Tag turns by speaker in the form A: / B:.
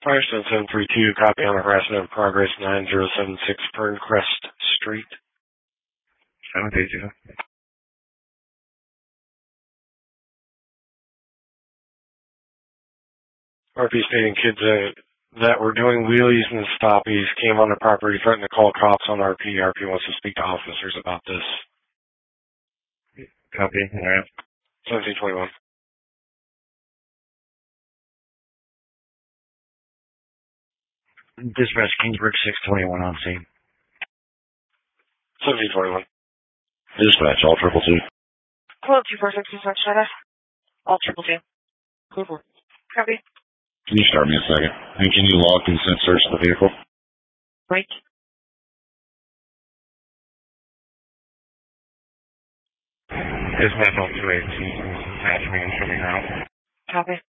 A: Firestone 732, copy on the harassment of progress 9076 Ferncrest Street.
B: 732.
A: RP stating kids that were doing wheelies and stoppies came on the property, threatened to call cops on RP. RP wants to speak to officers about this.
B: Copy. Alright.
A: 1721.
B: Dispatch Kingsbridge 621 on scene.
A: 1721.
B: Dispatch, all 222.
C: Hello, 246 dispatch, Shadow. All 222. Copy.
B: Can you start me a second? And can you log consent search the vehicle?
C: Right.
B: Dispatch all 218. Attach me and show me now.
C: Copy.